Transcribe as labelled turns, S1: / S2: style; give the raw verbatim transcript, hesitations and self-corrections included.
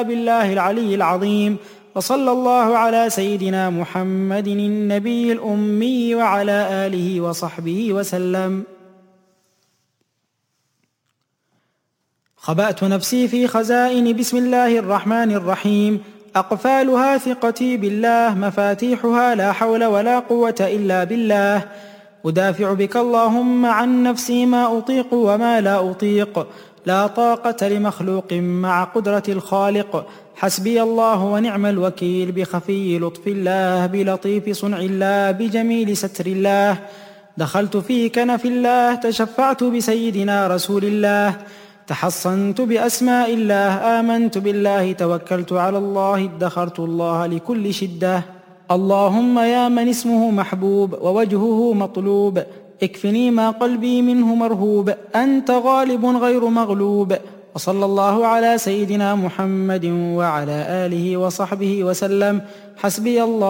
S1: بالله العلي العظيم. وصلى الله على سيدنا محمد النبي الأمي وعلى آله وصحبه وسلم. خبأت نفسي في خزائن بسم الله الرحمن الرحيم. أقفالها ثقتي بالله، مفاتيحها لا حول ولا قوة إلا بالله. أدافع بك اللهم عن نفسي ما أطيق وما لا أطيق، لا طاقة لمخلوق مع قدرة الخالق. حسبي الله ونعم الوكيل، بخفي لطف الله، بلطيف صنع الله، بجميل ستر الله. دخلت في كنف الله، تشفعت بسيدنا رسول الله، تحصنت بأسماء الله، آمنت بالله، توكلت على الله، ادخرت الله لكل شدة. اللهم يا من اسمه محبوب ووجهه مطلوب، اكفني ما قلبي منه مرهوب، أنت غالب غير مغلوب. وصلى الله على سيدنا محمد وعلى آله وصحبه وسلم. حسبي الله